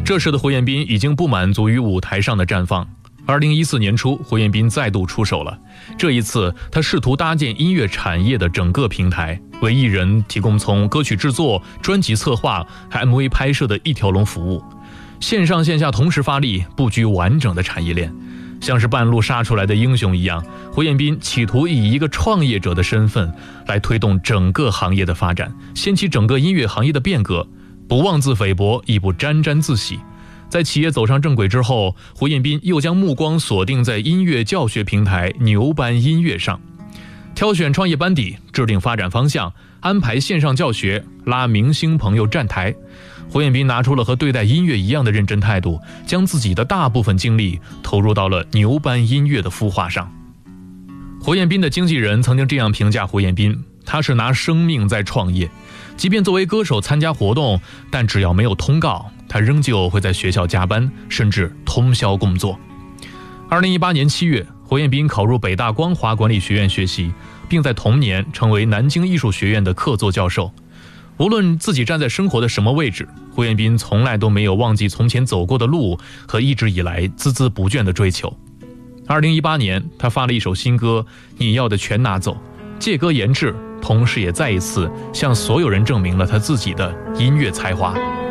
这时的胡彦斌已经不满足于舞台上的绽放。2014年初，胡彦斌再度出手了。这一次，他试图搭建音乐产业的整个平台，为艺人提供从歌曲制作、专辑策划和 MV 拍摄的一条龙服务，线上线下同时发力，布局完整的产业链。像是半路杀出来的英雄一样，胡彦斌企图以一个创业者的身份来推动整个行业的发展，掀起整个音乐行业的变革，不妄自菲薄，亦不沾沾自喜。在企业走上正轨之后，胡彦斌又将目光锁定在音乐教学平台牛班音乐上，挑选创业班底，制定发展方向，安排线上教学，拉明星朋友站台。胡彦斌拿出了和对待音乐一样的认真态度，将自己的大部分精力投入到了牛班音乐的孵化上。胡彦斌的经纪人曾经这样评价胡彦斌，他是拿生命在创业，即便作为歌手参加活动，但只要没有通告，他仍旧会在学校加班，甚至通宵工作。2018年7月，胡彦斌考入北大光华管理学院学习，并在同年成为南京艺术学院的客座教授。无论自己站在生活的什么位置，胡彦斌从来都没有忘记从前走过的路和一直以来孜孜不倦的追求。2018年，他发了一首新歌《你要的全拿走》，借歌研制，同时也再一次向所有人证明了他自己的音乐才华。